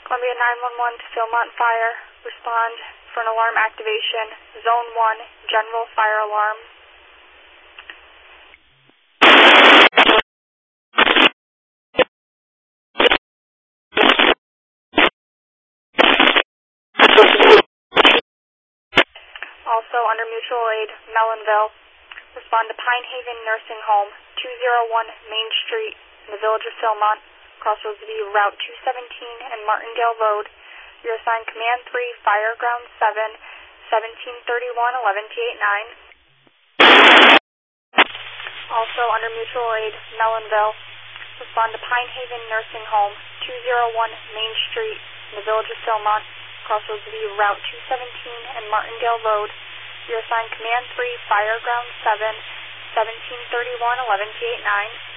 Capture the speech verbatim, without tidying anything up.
Columbia nine one one to Philmont Fire. Respond for an alarm activation. Zone one, general fire alarm. Also under mutual aid, Mellonville. Respond to Pine Haven Nursing Home, two oh one Main Street in the village of Philmont. Crossroads V, Route two seventeen and Martindale Road. You're assigned Command three, Fire Ground seven, seventeen thirty-one, eleven T eighty-nine. Also under mutual aid, Mellonville. Respond to Pine Haven Nursing Home, two oh one Main Street in the village of Philmont. Crossroads V, Route two seventeen and Martindale Road. You're assigned Command three, Fire Ground seven, seventeen thirty-one, eleven T eighty-nine.